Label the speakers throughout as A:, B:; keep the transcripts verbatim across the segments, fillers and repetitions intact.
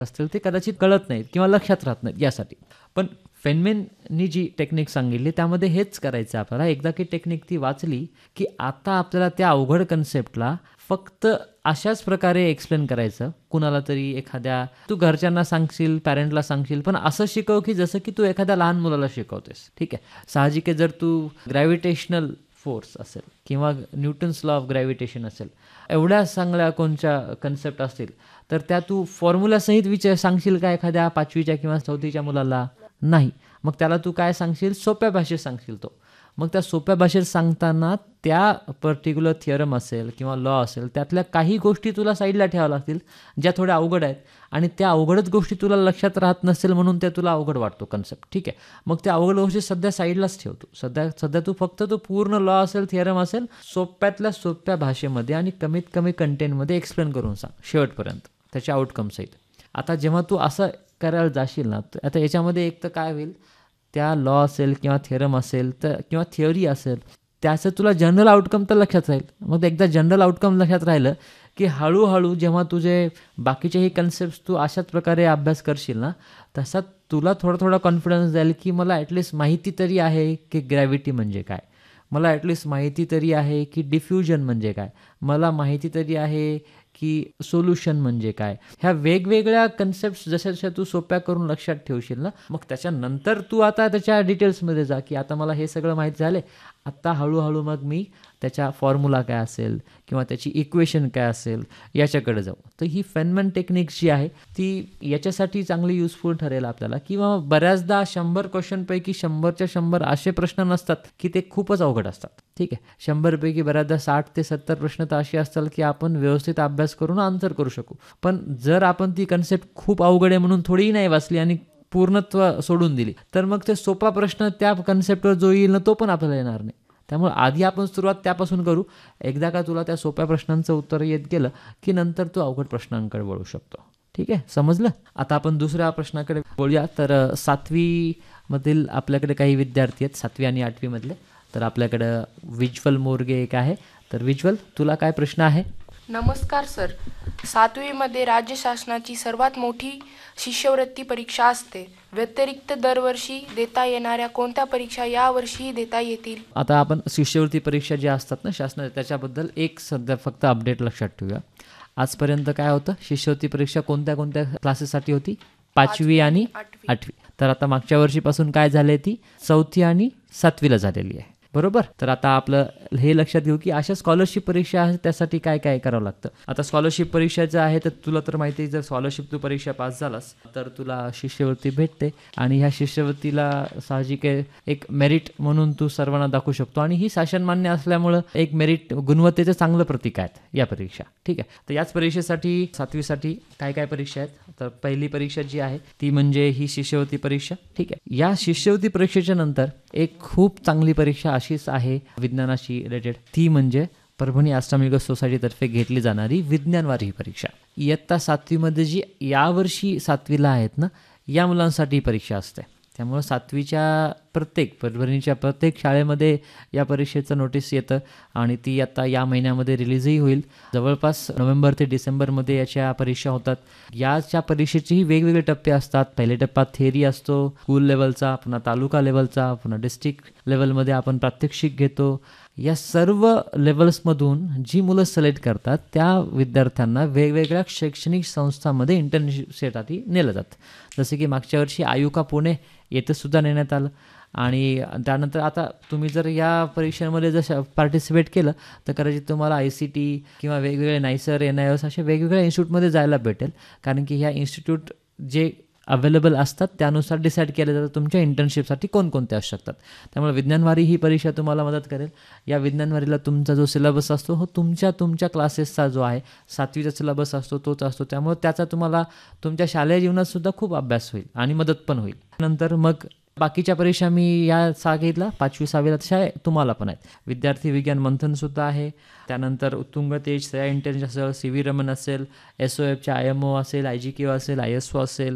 A: असतील ते कदाचित कळत नाहीत किंवा लक्षात राहत नाहीत यासाठी. पण फेनमॅननी जी टेक्निक सांगितली त्यामध्ये हेच करायचं आपल्याला. एकदा की टेक्निक ती वाचली की आता आपल्याला त्या अवघड कन्सेप्टला फक्त अशाच प्रकारे एक्सप्लेन करायचं. कुणाला तरी एखाद्या, तू घरच्यांना सांगशील, पॅरेंटला सांगशील, पण असं शिकव की जसं की तू एखाद्या लहान मुलाला शिकवतेस. ठीक आहे, साहजिक आहे, जर तू ग्रॅव्हिटेशनल फोर्स असेल किंवा न्यूटन्स लॉ ऑफ ग्रॅव्हिटेशन असेल, एवढ्या चांगल्या कोणत्या कन्सेप्ट असतील, तर त्या तू फॉर्म्युलासहित विचार सांगशील का एखाद्या पाचवीच्या किंवा चौथीच्या मुलाला? नाही. मग त्याला तू काय सांगशील? सोप्या भाषेत सांगशील तो. मग त्या सोप्या भाषेत सांगताना त्या पर्टिक्युलर थिअरम असेल किंवा लॉ असेल, त्यातल्या काही गोष्टी तुला साईडला ठेवाव्या लागतील ज्या थोड्या अवघड आहेत, आणि त्या अवघडच गोष्टी तुला लक्षात राहत नसेल म्हणून त्या तुला अवघड वाटतो कन्सेप्ट. ठीक आहे, मग त्या अवघड गोष्टी सध्या साईडलाच ठेवतो. सध्या सध्या तू फक्त तो पूर्ण लॉ असेल, थिअरम असेल, सोप्यातल्या सोप्या भाषेमध्ये आणि कमीत कमी कंटेंटमध्ये एक्सप्लेन करून सांग शेवटपर्यंत त्याच्या आउटकम्स आहेत. आता जेव्हा तू असं करायला जाशील ना, आता याच्यामध्ये एक तर काय होईल, त्या लॉ असेल किंवा थिअरम असेल तर किंवा थिअरी असेल, त्याचं तुला जनरल आउटकम तर लक्षात राहील. मग एकदा जनरल आउटकम लक्षात राहिलं की हळूहळू जेव्हा तुझे बाकीचेही कन्सेप्ट तू अशाच प्रकारे अभ्यास करशील ना, तसा तुला थोडा थोडा कॉन्फिडन्स जाईल की मला ॲटलिस्ट माहिती तरी आहे की ग्रॅव्हिटी म्हणजे काय, मला ॲटलिस्ट माहिती तरी आहे की डिफ्युजन म्हणजे काय, मला माहिती तरी आहे की सोल्युशन म्हणजे काय. ह्या वेगवेगळ्या कन्सेप्ट जशा जशा तू सोप्या करून लक्षात ठेवशील ना, मग त्याच्यानंतर तू आता त्याच्या डिटेल्समध्ये जा की आता मला हे सगळं माहीत झाले, आत्ता हळूहळू मग मी त्याच्या फॉर्म्युला काय असेल किंवा त्याची इक्वेशन काय असेल याच्याकडे जाऊ. तर ही फेनमॅन टेक्निक जी आहे ती याच्यासाठी चांगली युजफुल ठरेल आपल्याला. किंवा बऱ्याचदा शंभर क्वेश्चनपैकी शंभरच्या शंभर असे प्रश्न नसतात की ते खूपच अवघड असतात. ठीक आहे, शंभरपैकी बऱ्याचदा साठ ते सत्तर प्रश्न तर असे असतात की आपण व्यवस्थित अभ्यास करून आन्सर करू शकू. पण जर आपण ती कन्सेप्ट खूप अवघड आहे म्हणून थोडीही नाही वाचली आणि पूर्णत्व सोडून दिली, तर मग ते सोपा प्रश्न त्या कन्सेप्टवर जो येईल ना, तो पण आपल्याला येणार नाही. त्यामुळे आधी आपण सुरुवात त्यापासून करू. एकदा का तुला त्या सोप्या प्रश्नांचं उत्तर येत गेलं की नंतर तू अवघड प्रश्नांकडे वळू शकतो. ठीक आहे, समजलं? आता आपण दुसऱ्या प्रश्नाकडे बोलूया. तर सातवीमधील आपल्याकडे काही विद्यार्थी आहेत, सातवी आणि आठवीमधले. तर आपल्याकडं विज्वल मोरगे एक आहे. तर विज्वल, तुला काय प्रश्न आहे?
B: नमस्कार सर. सातवीमध्ये राज्य शासनाची सर्वात मोठी शिष्यवृत्ती परीक्षा असते. व्यतिरिक्त दरवर्षी देता येणाऱ्या कोणत्या परीक्षा यावर्षीही देता येतील?
A: आता आपण शिष्यवृत्ती परीक्षा ज्या असतात ना शासनाच्या, त्याच्याबद्दल एक सध्या फक्त अपडेट लक्षात ठेवूया. आजपर्यंत काय होतं, शिष्यवृत्ती परीक्षा कोणत्या कोणत्या क्लासेससाठी होती? पाचवी आणि आठवी. तर आता मागच्या वर्षीपासून काय झाले, ती चौथी आणि सातवीला झालेली आहे. बरोबर. तर आता आपलं हे लक्षात घेऊ की अशा स्कॉलरशिप परीक्षा आहे, त्यासाठी काय काय करावं लागतं. आता स्कॉलरशिप परीक्षाचं आहे तर तुला तर माहिती आहे, जर स्कॉलरशिप तू परीक्षा पास झालास तर तुला शिष्यवृत्ती भेटते, आणि ह्या शिष्यवृत्तीला साहजिक आहे एक मेरिट म्हणून तू सर्वांना दाखवू शकतो, आणि ही शासन मान्य असल्यामुळं एक मेरिट, गुणवत्तेचं चांगलं प्रतीक आहेत या परीक्षा. ठीक आहे, तर याच परीक्षेसाठी सातवीसाठी काय काय परीक्षा आहेत. तर पहिली परीक्षा जी आहे ती म्हणजे ही शिष्यवृत्ती परीक्षा. ठीक आहे, या शिष्यवृत्ती परीक्षेच्या नंतर एक खूप चांगली परीक्षा अशीच आहे विज्ञानाशी रिलेटेड, ती म्हणजे परभणी आश्रमिक सोसायटीतर्फे घेतली जाणारी विज्ञानवारी ही परीक्षा. इयत्ता सातवीमध्ये जी यावर्षी सातवीला आहेत ना, या मुलांसाठी ही परीक्षा असते. त्यामुळं सातवीच्या प्रत्येक परभणीच्या प्रत्येक शाळेमध्ये या परीक्षेचं नोटीस येतं, आणि ती आता या महिन्यामध्ये रिलीजही होईल. जवळपास नोव्हेंबर ते डिसेंबरमध्ये याच्या परीक्षा होतात. याच्या परीक्षेचेही वेगवेगळे टप्पे असतात. पहिले टप्पा थेअरी असतो स्कूल लेवलचा, पुन्हा तालुका लेवलचा, पुन्हा डिस्ट्रिक्ट लेवलमध्ये आपण प्रात्यक्षिक घेतो. या सर्व लेवल्समधून जी मुलं सिलेक्ट करतात त्या विद्यार्थ्यांना वेगवेगळ्या शैक्षणिक संस्थांमध्ये इंटर्नशिपसाठी नेलं जातं. जसे की मागच्या वर्षी आयुका पुणे येथे सुद्धा नेण्यात आलं, आणि त्यानंतर आता तुम्ही जर या परीक्षांमध्ये जर पार्टिसिपेट केलं तर कदाचित तुम्हाला आय सी टी किंवा वेगवेगळे नायसर, एन आय एस अशा वेगवेगळ्या इन्स्टिट्यूटमध्ये जायला भेटेल, कारण की ह्या इन्स्टिट्यूट जे अवेलेबल असतात त्यानुसार डिसाईड केलं जातं तुमच्या इंटर्नशिपसाठी कोणकोणते असू शकतात. त्यामुळे विज्ञानवारी ही परीक्षा तुम्हाला मदत करेल. या विज्ञानवारीला तुमचा जो सिलेबस असतो हो तुमच्या तुमच्या क्लासेसचा जो आहे सातवीचा सिलेबस असतो तोच असतो. त्यामुळे त्याचा तुम्हाला तुमच्या शालेय जीवनातसुद्धा खूप अभ्यास होईल आणि मदत पण होईल. नंतर मग बाकीच्या परीक्षा मी या सांगितला पाचवी सहावीला तशा तुम्हाला पण आहेत. विद्यार्थी विज्ञान मंथनसुद्धा आहे. त्यानंतर उत्तुंग तेज, श्रेया इंटेलिजन्स असेल, सी व्ही रमन असेल, एस ओ एफच्या आय एम ओ असेल, आय जी क्यू असेल, आय एस ओ असेल,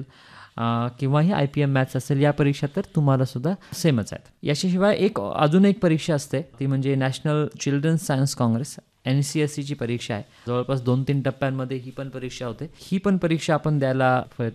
A: किंवा ही आय पी एम मॅथ्स असेल, या परीक्षा तर तुम्हाला सुद्धा सेमच आहेत. याशिवाय एक अजून एक परीक्षा असते, ती म्हणजे national children's science Congress, N C S सीची परीक्षा आहे. जवळपास दोन तीन टप्प्यांमध्ये ही पण परीक्षा होते. ही पण परीक्षा आपण द्यायला